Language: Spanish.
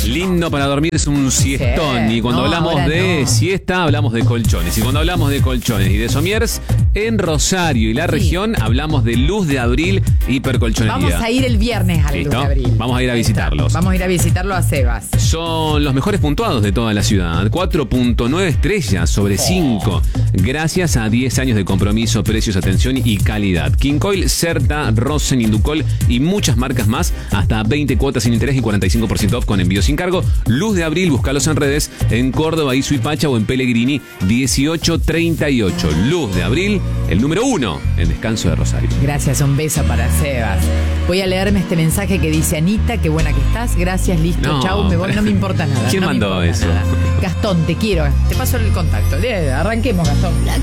Lindo para dormir es un siestón. Sí. Y cuando No, hablamos ahora de no. siesta, hablamos de colchones. Y cuando hablamos de colchones y de somiers, en Rosario y la región, hablamos de Luz de Abril Hipercolchonería. Vamos a ir el viernes a la Luz ¿Listo? de Abril. Vamos a ir a Ahí está. visitarlos. Vamos a ir a visitarlo a Sebas. Son los mejores puntuados de toda la ciudad. 4.9 estrellas sobre 5. Gracias a 10 años de compromiso, precios, atención y calidad. Kincoil, Certa, Rosen, Inducol y muchas marcas más. Hasta 20 cuotas sin interés y 45% off con envío sin cargo. Luz de Abril, búscalos en redes. En Córdoba, Isuipacha o en Pellegrini 1838. Luz de Abril, el número 1 en Descanso de Rosario. Gracias, un beso para Sebas. Voy a leerme este mensaje que dice: Anita, qué buena que estás. Gracias, listo, No. chau, me voy, no me importa nada. ¿Quién no me mandó importa eso? nada. Gastón, te quiero. Te paso el contacto. Arranquemos, Gastón.